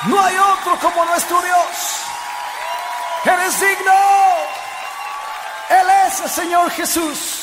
No hay otro como nuestro Dios. Eres digno. Él es el Señor Jesús.